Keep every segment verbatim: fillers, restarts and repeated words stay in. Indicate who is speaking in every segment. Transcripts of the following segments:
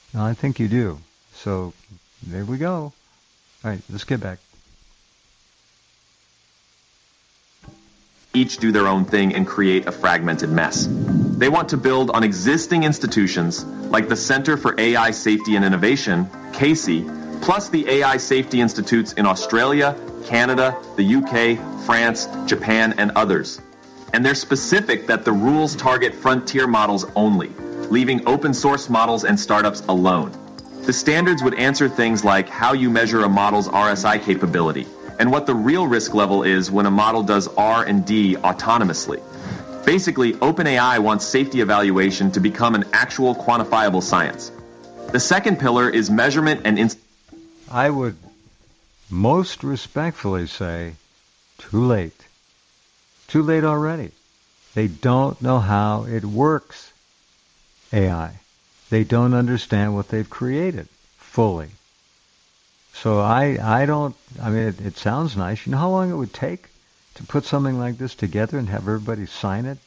Speaker 1: I think you do. So there we go. All right, let's get back.
Speaker 2: Each do their own thing and create a fragmented mess. They want to build on existing institutions like the Center for A I Safety and Innovation, C A S I, plus the A I Safety Institutes in Australia, Canada, the U K, France, Japan, and others. And they're specific that the rules target frontier models only, leaving open source models and startups alone. The standards would answer things like how you measure a model's R S I capability, and what the real risk level is when a model does R and D autonomously. Basically, OpenAI wants safety evaluation to become an actual quantifiable science. The second pillar is measurement and... Inst-
Speaker 1: I would most respectfully say, too late. Too late already. They don't know how it works, A I. They don't understand what they've created fully. So I, I don't, I mean, it, it sounds nice. You know how long it would take to put something like this together and have everybody sign it?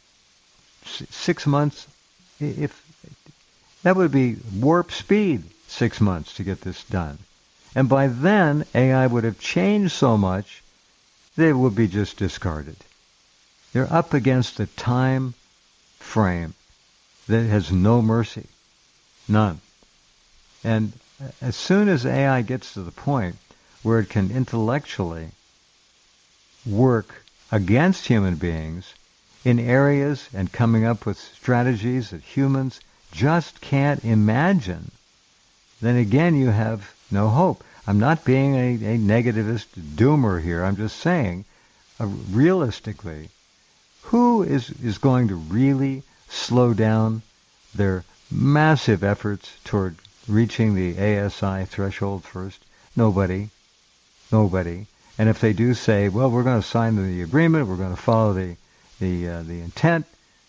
Speaker 1: S- six months, if that would be warp speed, six months to get this done. And by then, A I would have changed so much, they would be just discarded. They're up against a time frame that has no mercy. None. And as soon as A I gets to the point where it can intellectually work against human beings in areas and coming up with strategies that humans just can't imagine, then again you have no hope. I'm not being a, a negativist doomer here. I'm just saying, uh, realistically, who is, is going to really slow down their massive efforts toward reaching the A S I threshold first? Nobody. Nobody. And if they do say, well, we're going to sign the agreement, we're going to follow the the uh, the intent,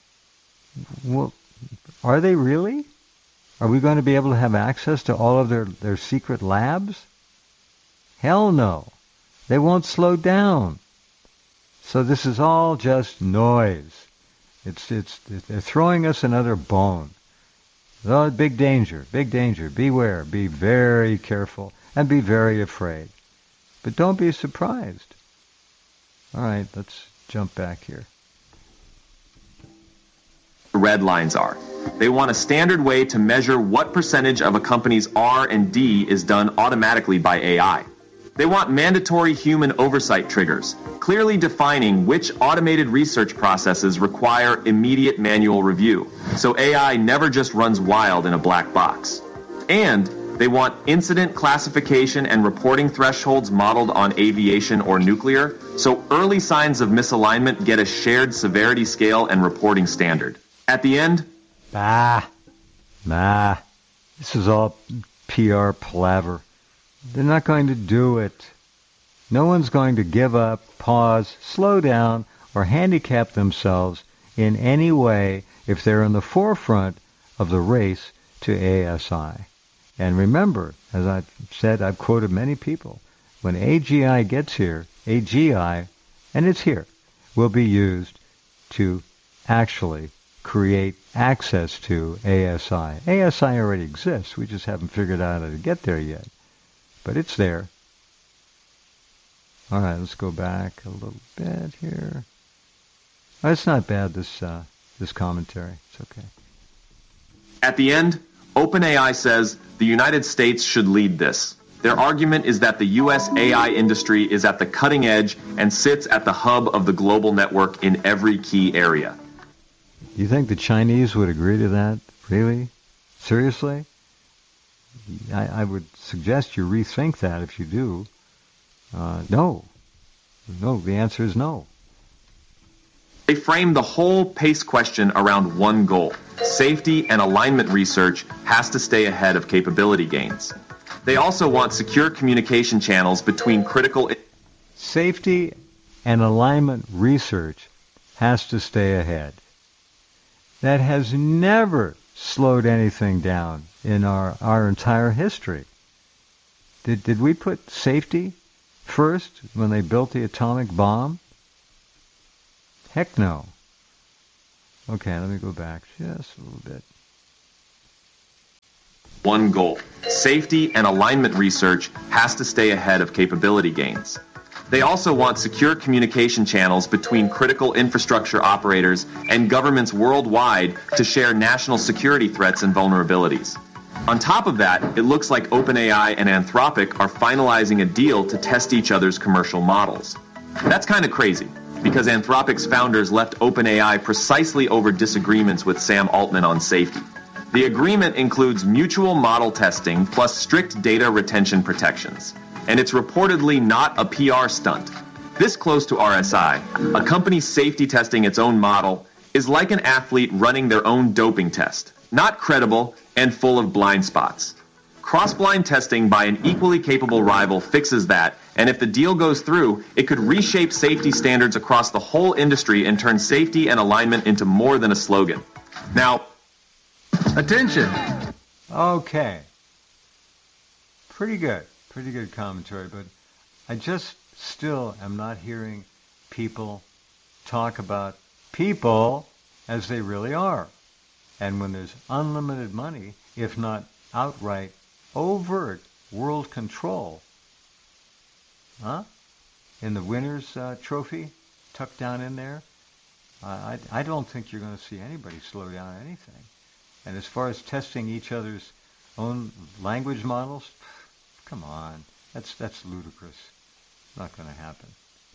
Speaker 1: well, are they really? Are we going to be able to have access to all of their, their secret labs? Hell no. They won't slow down. So this is all just noise. It's it's they're throwing us another bone. Oh, big danger, big danger. Beware, be very careful, and be very afraid. But don't be surprised. All right, let's jump back here.
Speaker 2: Red lines are. They want a standard way to measure what percentage of a company's R and D is done automatically by A I. They want mandatory human oversight triggers, clearly defining which automated research processes require immediate manual review, so A I never just runs wild in a black box. And they want incident classification and reporting thresholds modeled on aviation or nuclear, so early signs of misalignment get a shared severity scale and reporting standard. At the end,
Speaker 1: Bah, nah, this is all P R palaver. They're not going to do it. No one's going to give up, pause, slow down, or handicap themselves in any way if they're in the forefront of the race to A S I. And remember, as I've said, I've quoted many people, when A G I gets here, A G I, and it's here, will be used to actually create access to A S I. A S I already exists. We just haven't figured out how to get there yet. But it's there. All right, let's go back a little bit here. Oh, it's not bad, this uh, this commentary. It's okay.
Speaker 2: At the end, OpenAI says the United States should lead this. Their argument is that the U S A I industry is at the cutting edge and sits at the hub of the global network in every key area.
Speaker 1: You think the Chinese would agree to that? Really? Seriously? I, I would suggest you rethink that if you do. Uh, no. No, the answer is no.
Speaker 2: They frame the whole PACE question around one goal. Safety and alignment research has to stay ahead of capability gains. They also want secure communication channels between critical...
Speaker 1: Safety and alignment research has to stay ahead. That has never slowed anything down in our, our entire history. Did, did we put safety first when they built the atomic bomb? Heck no. Okay, let me go back just a little bit.
Speaker 2: one goal. Safety and alignment research has to stay ahead of capability gains. They also want secure communication channels between critical infrastructure operators and governments worldwide to share national security threats and vulnerabilities. On top of that, it looks like OpenAI and Anthropic are finalizing a deal to test each other's commercial models. That's kind of crazy, because Anthropic's founders left OpenAI precisely over disagreements with Sam Altman on safety. The agreement includes mutual model testing plus strict data retention protections. And it's reportedly not a P R stunt. This close to R S I, a company safety testing its own model, is like an athlete running their own doping test. Not credible and full of blind spots. Cross-blind testing by an equally capable rival fixes that, and if the deal goes through, it could reshape safety standards across the whole industry and turn safety and alignment into more than a slogan. Now, attention!
Speaker 1: Okay. Pretty good. Pretty good commentary, but I just still am not hearing people talk about people as they really are. And when there's unlimited money, if not outright overt world control, huh? In the winner's uh, trophy, tucked down in there, uh, I, I don't think you're going to see anybody slow down anything. And as far as testing each other's own language models, come on, that's that's ludicrous. Not going to happen.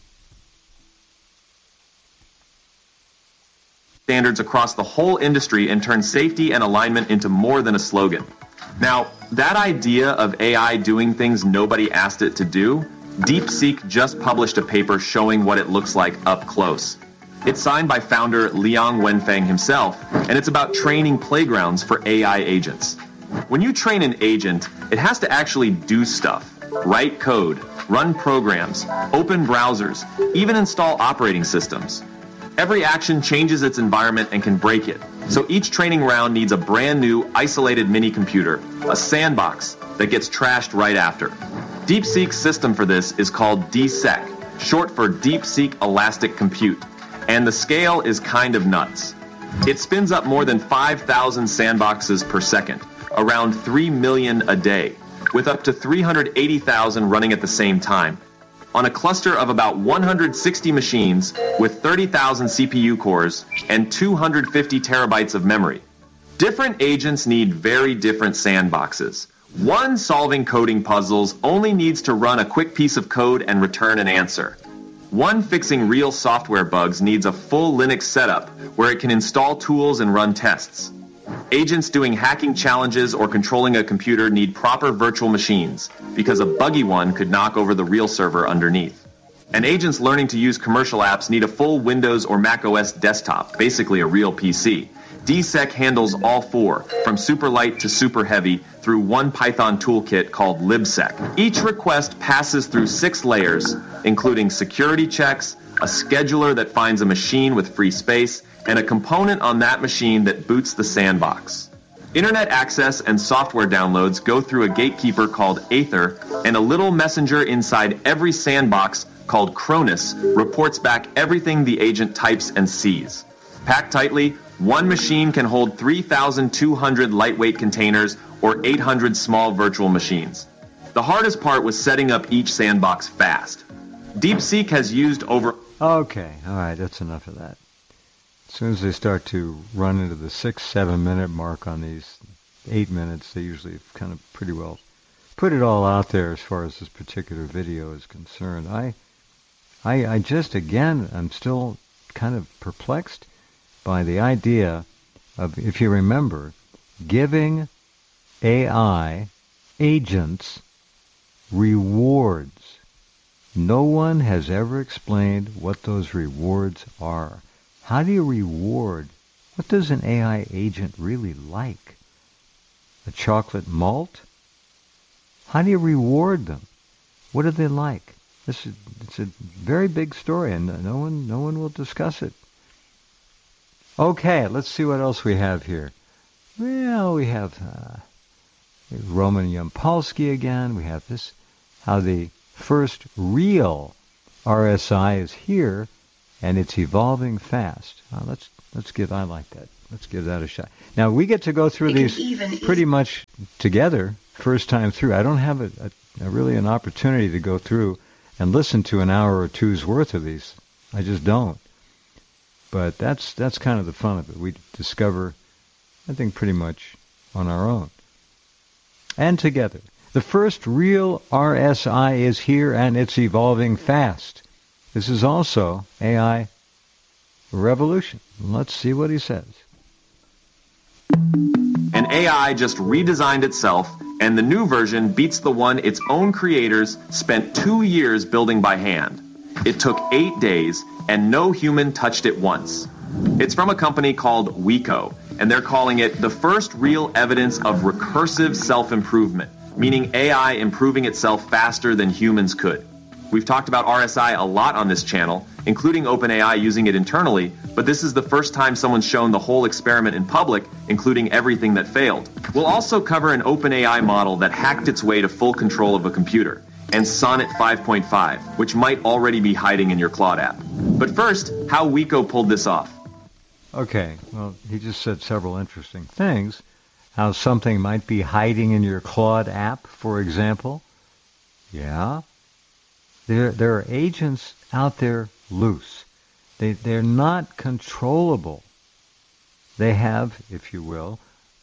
Speaker 2: Standards across the whole industry and turn safety and alignment into more than a slogan. Now, that idea of A I doing things nobody asked it to do, DeepSeek just published a paper showing what it looks like up close. It's signed by founder Liang Wenfeng himself, and it's about training playgrounds for A I agents. When you train an agent, it has to actually do stuff. Write code, run programs, open browsers, even install operating systems. Every action changes its environment and can break it. So each training round needs a brand new, isolated mini-computer, a sandbox, that gets trashed right after. DeepSeek's system for this is called D SEC, short for DeepSeek Elastic Compute, and the scale is kind of nuts. It spins up more than five thousand sandboxes per second, around three million a day, with up to three hundred eighty thousand running at the same time, on a cluster of about one hundred sixty machines with thirty thousand C P U cores and two hundred fifty terabytes of memory. Different agents need very different sandboxes. One solving coding puzzles only needs to run a quick piece of code and return an answer. One fixing real software bugs needs a full Linux setup where it can install tools and run tests. Agents doing hacking challenges or controlling a computer need proper virtual machines, because a buggy one could knock over the real server underneath. And agents learning to use commercial apps need a full Windows or macOS desktop, basically a real P C. D SEC handles all four, from super light to super heavy, through one Python toolkit called libsec. Each request passes through six layers, including security checks, a scheduler that finds a machine with free space, and a component on that machine that boots the sandbox. Internet access and software downloads go through a gatekeeper called Aether, and a little messenger inside every sandbox called Cronus reports back everything the agent types and sees. Packed tightly, one machine can hold three thousand two hundred lightweight containers or eight hundred small virtual machines. The hardest part was setting up each sandbox fast. DeepSeek has used over...
Speaker 1: Okay, all right, that's enough of that. As soon as they start to run into the six, seven minute mark on these eight minutes, they usually kind of pretty well put it all out there as far as this particular video is concerned. I, I, I just, again, I'm still kind of perplexed by the idea of, if you remember, giving A I agents rewards. No one has ever explained what those rewards are. How do you reward? What does an A I agent really like? A chocolate malt? How do you reward them? What do they like? This is it's a very big story, and no one no one will discuss it. Okay, let's see what else we have here. Well, we have uh, Roman Yampolsky again. We have this, how the first real R S I is here, and it's evolving fast. Uh, let's let's give. I like that. Let's give that a shot. Now, we get to go through
Speaker 3: It
Speaker 1: these
Speaker 3: can even-
Speaker 1: pretty much together, first time through. I don't have a, a, a really an opportunity to go through and listen to an hour or two's worth of these. I just don't. But that's that's kind of the fun of it. We discover, I think, pretty much on our own. And together. The first real R S I is here, and it's evolving fast. This is also A I revolution. Let's see what he says.
Speaker 2: And A I just redesigned itself, and the new version beats the one its own creators spent two years building by hand. It took eight days, and no human touched it once. It's from a company called Weko, and they're calling it the first real evidence of recursive self-improvement, meaning A I improving itself faster than humans could. We've talked about R S I a lot on this channel, including OpenAI using it internally, but this is the first time someone's shown the whole experiment in public, including everything that failed. We'll also cover an OpenAI model that hacked its way to full control of a computer, and Sonnet five point five, which might already be hiding in your Claude app. But first, how Weko pulled this off.
Speaker 1: Okay, well, he just said several interesting things. How something might be hiding in your Claude app, for example. Yeah. There, there are agents out there loose. They, they're not controllable. They have, if you will,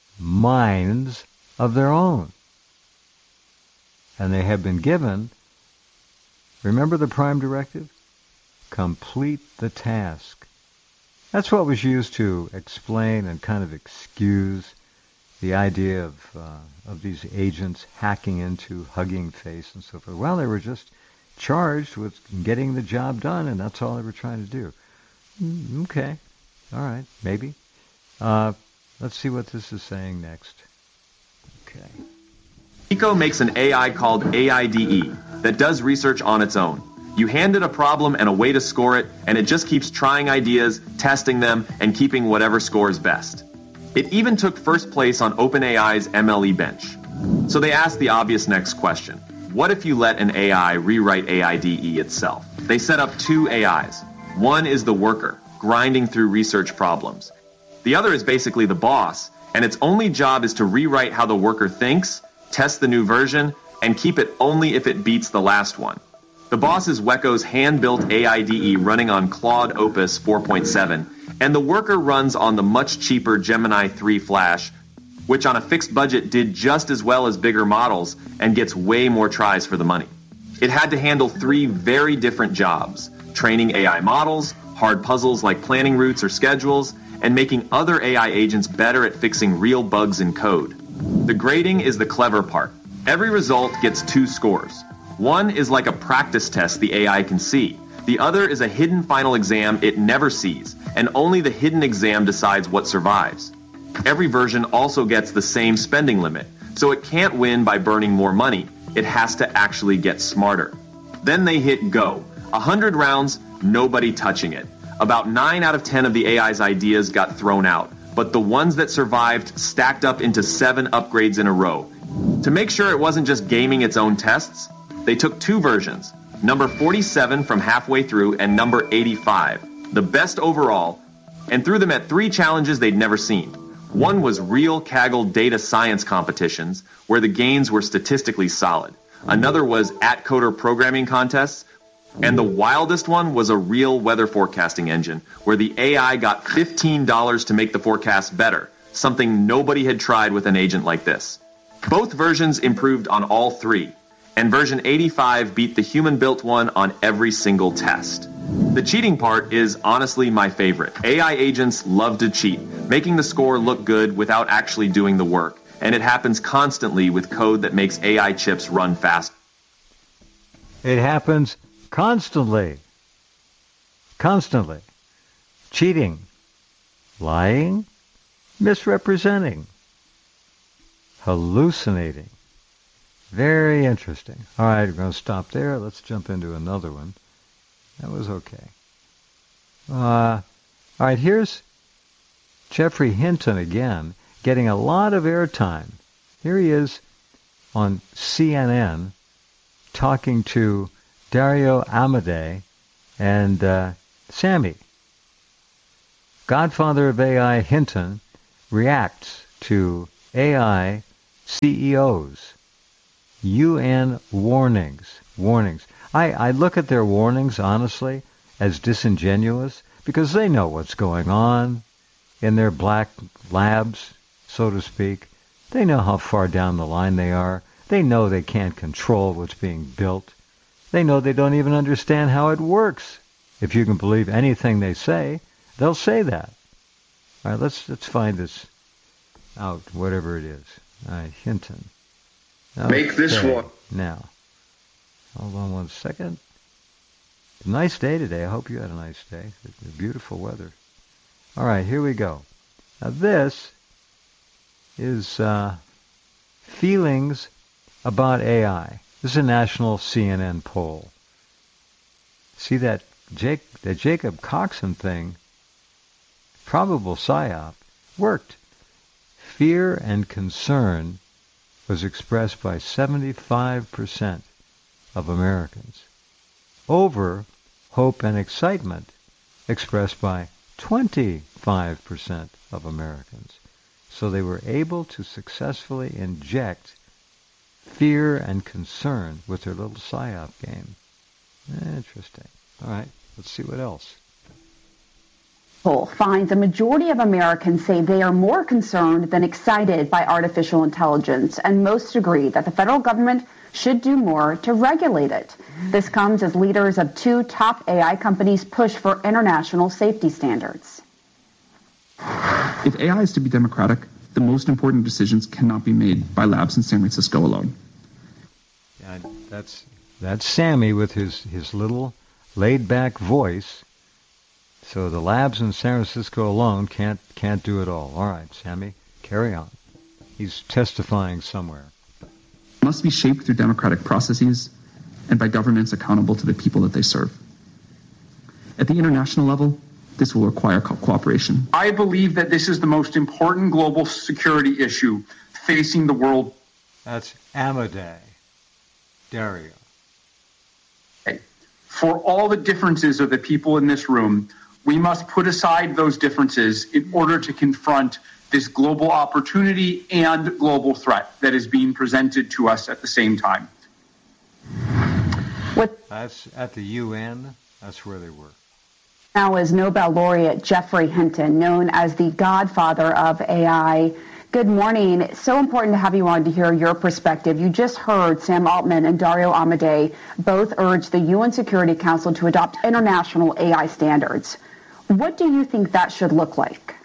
Speaker 1: minds of their own. And they have been given, remember the prime directive? Complete the task. That's what was used to explain and kind of excuse the idea of uh, of these agents hacking into Hugging Face and so forth. Well, they were just charged with getting the job done, and that's all they were trying to do. Mm, okay. All right. Maybe. Uh, let's see what this is saying next. Okay.
Speaker 2: Weko makes an A I called A I D E that does research on its own. You hand it a problem and a way to score it, and it just keeps trying ideas, testing them, and keeping whatever scores best. It even took first place on OpenAI's M L E bench. So they asked the obvious next question. What if you let an A I rewrite A I D E itself? They set up two A Is. One is the worker, grinding through research problems. The other is basically the boss, and its only job is to rewrite how the worker thinks, test the new version, and keep it only if it beats the last one. The boss is Weko's hand-built A I D E running on Claude Opus four point seven, and the worker runs on the much cheaper Gemini three Flash, which on a fixed budget did just as well as bigger models and gets way more tries for the money. It had to handle three very different jobs: training A I models, hard puzzles like planning routes or schedules, and making other A I agents better at fixing real bugs in code. The grading is the clever part. Every result gets two scores. One is like a practice test the A I can see. The other is a hidden final exam it never sees, and only the hidden exam decides what survives. Every version also gets the same spending limit, so it can't win by burning more money. It has to actually get smarter. Then they hit go. A hundred rounds, nobody touching it. About nine out of ten of the A I's ideas got thrown out, but the ones that survived stacked up into seven upgrades in a row. To make sure it wasn't just gaming its own tests, they took two versions, number forty-seven from halfway through and number eighty-five, the best overall, and threw them at three challenges they'd never seen. One was real Kaggle data science competitions, where the gains were statistically solid. Another was at-coder programming contests, and the wildest one was a real weather forecasting engine, where the A I got fifteen dollars to make the forecast better, something nobody had tried with an agent like this. Both versions improved on all three, and version eighty-five beat the human-built one on every single test. The cheating part is honestly my favorite. A I agents love to cheat, making the score look good without actually doing the work, and it happens constantly with code that makes A I chips run fast.
Speaker 1: It happens constantly. Constantly. Cheating. Lying. Misrepresenting. Hallucinating. Very interesting. All right, we're going to stop there. Let's jump into another one. That was okay. Uh, all right, here's Geoffrey Hinton again, getting a lot of airtime. Here he is on C N N talking to Dario Amodei and uh, Sammy. Godfather of A I, Hinton, reacts to A I C E Os. U N warnings. Warnings. I, I look at their warnings, honestly, as disingenuous because they know what's going on in their black labs, so to speak. They know how far down the line they are. They know they can't control what's being built. They know they don't even understand how it works. If you can believe anything they say, they'll say that. All right, let's let's find this out, whatever it is. All right, Hinton. Okay.
Speaker 3: Make this one.
Speaker 1: Now, hold on one second. It's a nice day today. I hope you had a nice day. It's beautiful weather. All right, here we go. Now this is uh, feelings about A I. This is a national C N N poll. See that Jake, the Jacob Coxon thing, probable psyop, worked. Fear and concern was expressed by seventy-five percent of Americans. Over hope and excitement expressed by twenty-five percent of Americans. So they were able to successfully inject fear and concern with their little psyop game. Interesting. All right, let's see what else.
Speaker 4: Poll finds a majority of Americans say they are more concerned than excited by artificial intelligence, and most agree that the federal government should do more to regulate it. This comes as leaders of two top A I companies push for international safety standards.
Speaker 5: If A I is to be democratic, the most important decisions cannot be made by labs in San Francisco alone.
Speaker 1: Yeah, that's that's Sammy with his, his little laid-back voice. So the labs in San Francisco alone can't can't do it all. All right, Sammy, carry on. He's testifying somewhere.
Speaker 5: It must be shaped through democratic processes and by governments accountable to the people that they serve. At the international level, this will require co- cooperation.
Speaker 3: I believe that this is the most important global security issue facing the world.
Speaker 1: That's Amadei Dario.
Speaker 3: For all the differences of the people in this room, we must put aside those differences in order to confront this global opportunity and global threat that is being presented to us at the same time.
Speaker 4: What
Speaker 1: That's at the U N. That's where they were.
Speaker 4: now is Nobel laureate Geoffrey Hinton, known as the godfather of A I. Good morning. It's so important to have you on to hear your perspective. You just heard Sam Altman and Dario Amadei both urge the U N Security Council to adopt international A I standards. What do you think that should look like?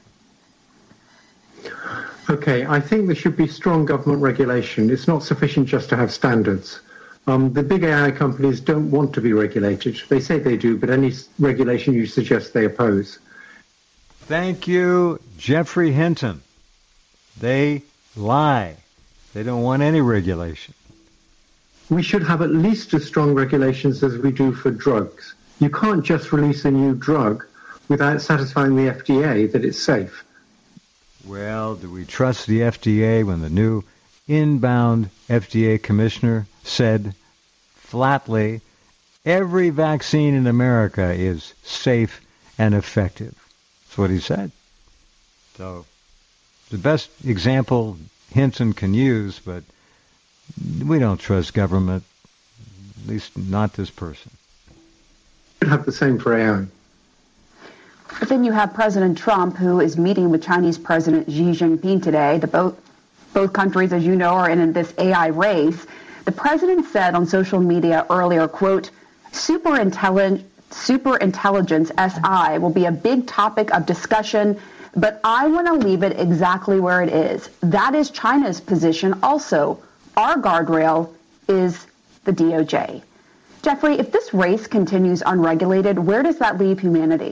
Speaker 6: Okay, I think there should be strong government regulation. It's not sufficient just to have standards. Um, the big A I companies don't want to be regulated. They say they do, but any regulation you suggest they oppose.
Speaker 1: Thank you, Geoffrey Hinton. They lie. They don't want any regulation.
Speaker 6: We should have at least as strong regulations as we do for drugs. You can't just release a new drug without satisfying the F D A that it's safe.
Speaker 1: Well, do we trust the F D A when the new inbound F D A commissioner said flatly, every vaccine in America is safe and effective? That's what he said. So the best example Hinton can use, but we don't trust government, at least not this person.
Speaker 6: We should have the same for A I.
Speaker 4: But then you have President Trump, who is meeting with Chinese President Xi Jinping today. The both, both countries, as you know, are in this A I race. The president said on social media earlier, quote, superintelligence, superintelligence, S I, will be a big topic of discussion, but I want to leave it exactly where it is. That is China's position also. Our guardrail is the D O J. Geoffrey, if this race continues unregulated, where does that leave humanity?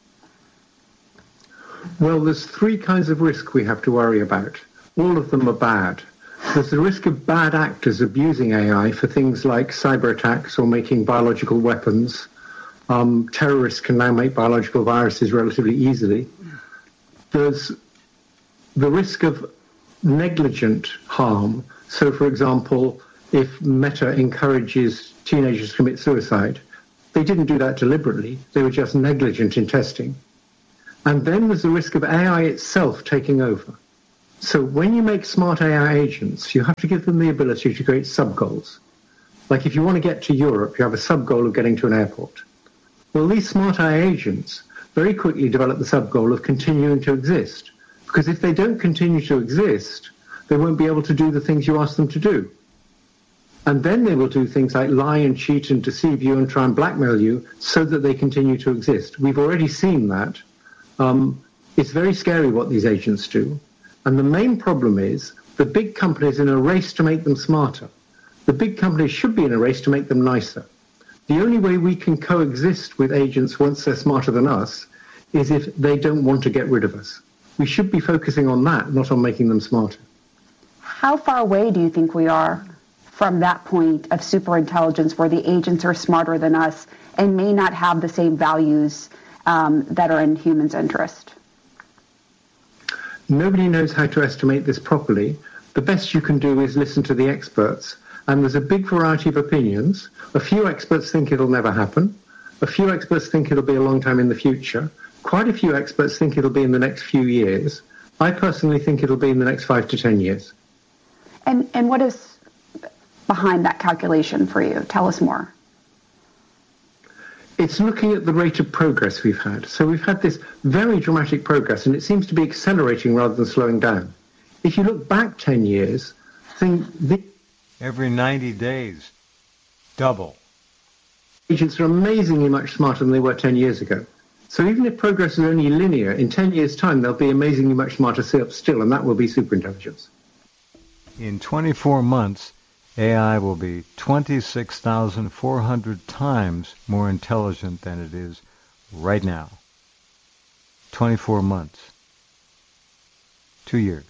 Speaker 6: Well, there's three kinds of risk we have to worry about. All of them are bad. There's the risk of bad actors abusing A I for things like cyber attacks or making biological weapons. Um, terrorists can now make biological viruses relatively easily. There's the risk of negligent harm. So, for example, if Meta encourages teenagers to commit suicide, they didn't do that deliberately. They were just negligent in testing. And then there's the risk of A I itself taking over. So when you make smart A I agents, you have to give them the ability to create sub-goals. Like if you want to get to Europe, you have a sub-goal of getting to an airport. Well, these smart A I agents very quickly develop the sub-goal of continuing to exist. Because if they don't continue to exist, they won't be able to do the things you ask them to do. And then they will do things like lie and cheat and deceive you and try and blackmail you so that they continue to exist. We've already seen that. Um, it's very scary what these agents do. And the main problem is the big companies in a race to make them smarter. The big companies should be in a race to make them nicer. The only way we can coexist with agents once they're smarter than us is if they don't want to get rid of us. We should be focusing on that, not on making them smarter.
Speaker 4: How far away do you think we are from that point of superintelligence where the agents are smarter than us and may not have the same values um, that are in humans' interest?
Speaker 6: Nobody knows how to estimate this properly. The best you can do is listen to the experts. And there's a big variety of opinions. A few experts think it'll never happen. A few experts think it'll be a long time in the future. Quite a few experts think it'll be in the next few years. I personally think it'll be in the next five to ten years.
Speaker 4: And and what is behind that calculation for you? Tell us more.
Speaker 6: It's looking at the rate of progress we've had. So we've had this very dramatic progress, and it seems to be accelerating rather than slowing down. If you look back ten years, think the
Speaker 1: Every ninety days, double.
Speaker 6: agents are amazingly much smarter than they were ten years ago. So even if progress is only linear, in ten years' time, they'll be amazingly much smarter still, and that will be superintelligence.
Speaker 1: In twenty-four months, A I will be twenty-six thousand four hundred times more intelligent than it is right now. twenty-four months. Two years.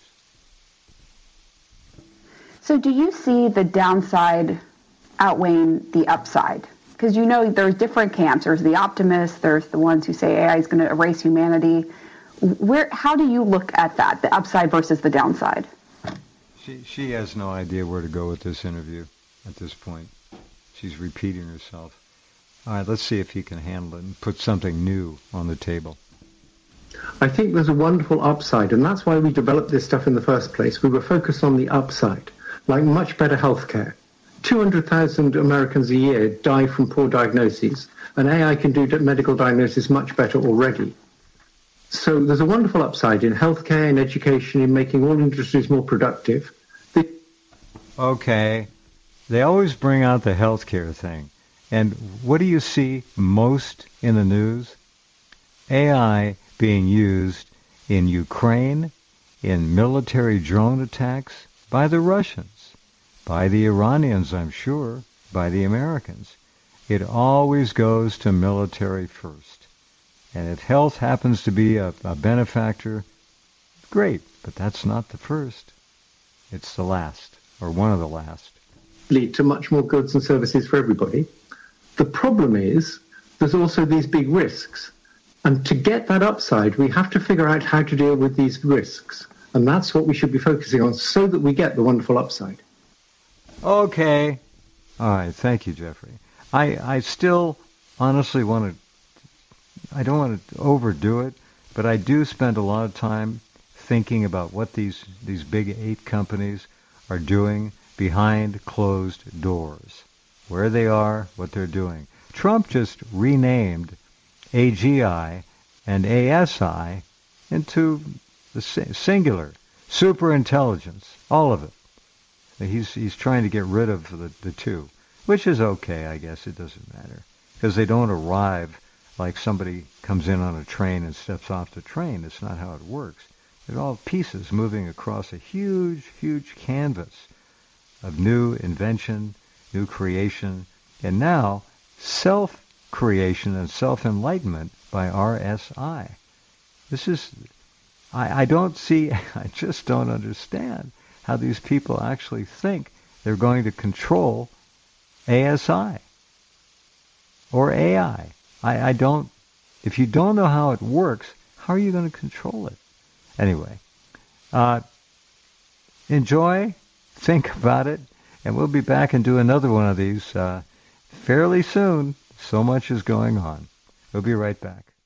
Speaker 4: So do you see the downside outweighing the upside? Because you know there's different camps. There's the optimists. There's the ones who say A I is going to erase humanity. Where? How do you look at that, the upside versus the downside?
Speaker 1: She she has no idea where to go with this interview at this point. She's repeating herself. All right, let's see if he can handle it and put something new on the table.
Speaker 6: I think there's a wonderful upside, and that's why we developed this stuff in the first place. We were focused on the upside, like much better healthcare. two hundred thousand Americans a year die from poor diagnoses, and A I can do medical diagnosis much better already. So there's a wonderful upside in healthcare, in education, in making all industries more productive. The
Speaker 1: Okay, they always bring out the healthcare thing. And what do you see most in the news? A I being used in Ukraine, in military drone attacks by the Russians, by the Iranians, I'm sure, by the Americans. It always goes to military first. And if health happens to be a, a benefactor, great, but that's not the first. It's the last, or one of the last.
Speaker 6: Lead to much more goods and services for everybody. The problem is there's also these big risks. And to get that upside, we have to figure out how to deal with these risks. And that's what we should be focusing on so that we get the wonderful upside.
Speaker 1: Okay. All right. Thank you, Jeffrey. I, I still honestly want to, I don't want to overdo it, but I do spend a lot of time thinking about what these, these big eight companies are doing behind closed doors, where they are, what they're doing. Trump just renamed A G I and A S I into the singular, superintelligence, all of it. He's he's trying to get rid of the, the two, which is okay, I guess. It doesn't matter, because they don't arrive like somebody comes in on a train and steps off the train. It's not how it works. They're all pieces moving across a huge, huge canvas of new invention, new creation, and now self-creation and self-enlightenment by R S I. This is, I, I don't see, I just don't understand how these people actually think they're going to control A S I or A I. I, I don't, if you don't know how it works, how are you going to control it? Anyway, uh, enjoy, think about it, and we'll be back and do another one of these uh, fairly soon. So much is going on. We'll be right back.